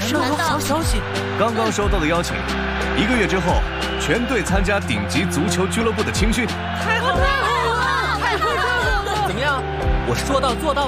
是好消息！ 刚刚收到的邀请，1个月之后，全队参加顶级足球俱乐部的青训。 太好了！太好了！ 怎么样？我说到做到